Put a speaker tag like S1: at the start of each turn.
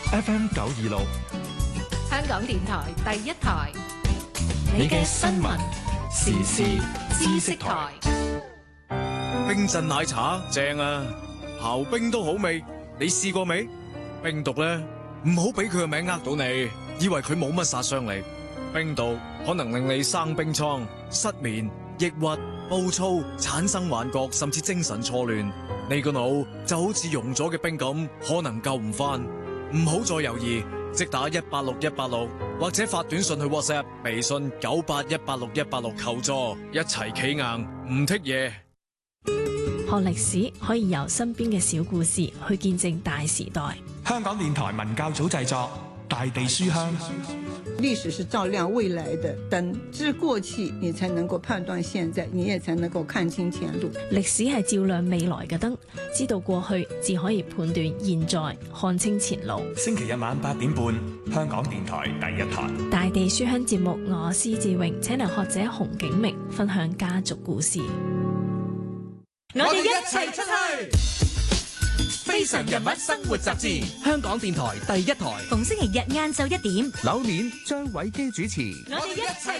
S1: FM 926，
S2: 香港電台第一台，
S1: 你嘅新聞時事知識台。
S3: 冰鎮奶茶正啊，刨冰都好味，你試過未？冰毒咧，唔好俾佢個名呃到你，以為佢冇乜殺傷力。冰毒可能令你生冰瘡、失眠、抑鬱、暴躁、產生幻覺，甚至精神錯亂。你個腦就好似溶咗嘅冰咁，可能救唔翻。唔好再猶豫，即打186186，或者發短信去 WhatsApp、微信9818616求助，一齊企硬，唔剔嘢。
S4: 學歷史可以由身邊嘅小故事去見證大時代。
S5: 香港電台文教組製作《大地書香》。
S6: 歷史是照亮未來的燈，知過去你才能夠判斷現在，你也才能夠看清前路。
S4: 歷史係照亮未來嘅燈，知道過去至可以判斷現在，看清前路。
S5: 星期日晚8點半，香港電台第一台
S4: 《大地書香》節目，我施志榮請嚟學者洪景明分享家族故事。
S7: 我哋一齊出去！非常人物生活雜誌，香港電台第一台，
S8: 逢星期日晏晝1點，
S7: 柳年張偉基主持。
S8: 我哋一齊